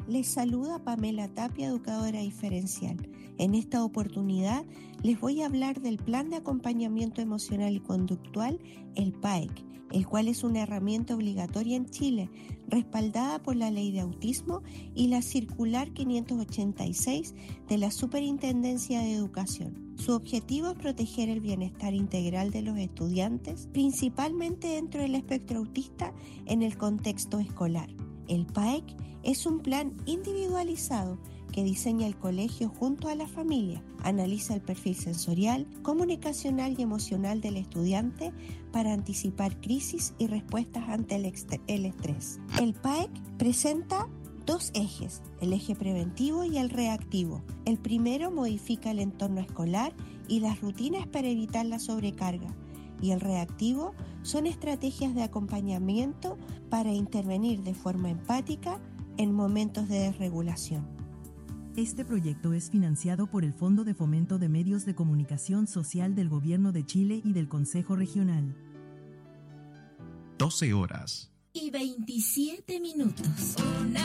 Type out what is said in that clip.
Les saluda Pamela Tapia, educadora diferencial. En esta oportunidad les voy a hablar del Plan de Acompañamiento Emocional y Conductual, el PAEC, el cual es una herramienta obligatoria en Chile, respaldada por la Ley de Autismo y la Circular 586 de la Superintendencia de Educación. Su objetivo es proteger el bienestar integral de los estudiantes, principalmente dentro del espectro autista en el contexto escolar. El PAEC es un plan individualizado que diseña el colegio junto a la familia, analiza el perfil sensorial, comunicacional y emocional del estudiante para anticipar crisis y respuestas ante el estrés. El PAEC presenta dos ejes, el eje preventivo y el reactivo. El primero modifica el entorno escolar y las rutinas para evitar la sobrecarga, y el reactivo son estrategias de acompañamiento para intervenir de forma empática en momentos de desregulación. Este proyecto es financiado por el Fondo de Fomento de Medios de Comunicación Social del Gobierno de Chile y del Consejo Regional. 12 horas y 27 minutos.